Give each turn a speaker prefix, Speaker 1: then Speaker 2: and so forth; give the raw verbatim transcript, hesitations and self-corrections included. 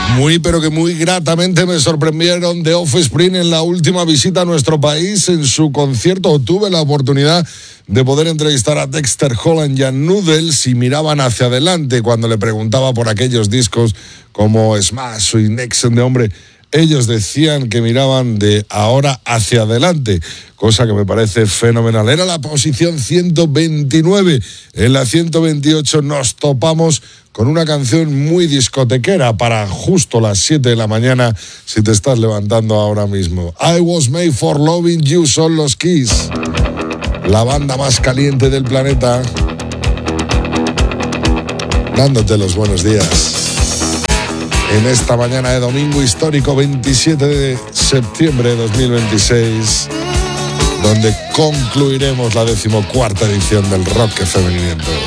Speaker 1: Muy, pero que muy gratamente me sorprendieron The Offspring en la última visita a nuestro país. En su concierto tuve la oportunidad de poder entrevistar a Dexter Holland y a Noodles y miraban hacia adelante cuando le preguntaba por aquellos discos como Smash o Next de hombre. Ellos decían que miraban de ahora hacia adelante, cosa que me parece fenomenal. Era la posición ciento veintinueve. En la ciento veintiocho nos topamos con una canción muy discotequera para justo las siete de la mañana si te estás levantando ahora mismo. I Was Made for Loving You son los Kiss, la banda más caliente del planeta, dándote los buenos días. En esta mañana de domingo histórico veintisiete de septiembre de dos mil veintiséis, donde concluiremos la decimocuarta edición del Rock F M quinientos.